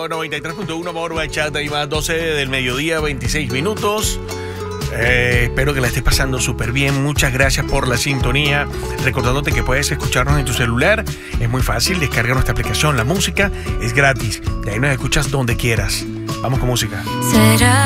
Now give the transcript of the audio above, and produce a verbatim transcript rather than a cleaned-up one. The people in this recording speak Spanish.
Radio noventa y tres punto uno por Bachata y más, doce del mediodía, veintiséis minutos. Eh, espero que la estés pasando súper bien. Muchas gracias por la sintonía. Recordándote que puedes escucharnos en tu celular. Es muy fácil, descarga nuestra aplicación. La música es gratis. De ahí nos escuchas donde quieras. Vamos con música. ¿Será?